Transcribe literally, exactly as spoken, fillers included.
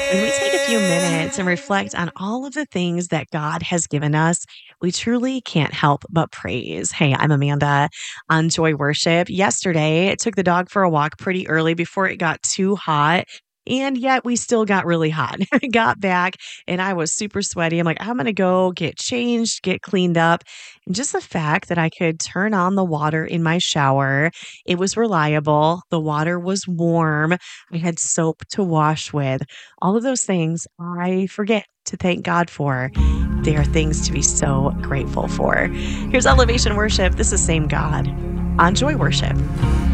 When we take a few minutes and reflect on all of the things that God has given us, we truly can't help but praise. Hey, I'm Amanda on Joy Worship. Yesterday, I took the dog for a walk pretty early before it got too hot. And yet we still got really hot. I got back and I was super sweaty. I'm like, I'm going to go get changed, get cleaned up. And just the fact that I could turn on the water in my shower, it was reliable. The water was warm. I had soap to wash with. All of those things I forget to thank God for. They are things to be so grateful for. Here's Elevation Worship. This is Same God on Joy Worship.